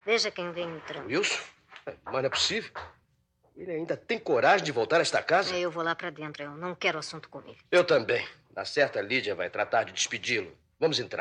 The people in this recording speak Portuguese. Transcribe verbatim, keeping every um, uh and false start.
Veja quem vem entrando. Wilson? Mas não é possível. Ele ainda tem coragem de voltar a esta casa? Eu vou lá pra dentro. Eu não quero assunto com ele. Eu também. Na certa, Lídia vai tratar de despedi-lo. Vamos entrar.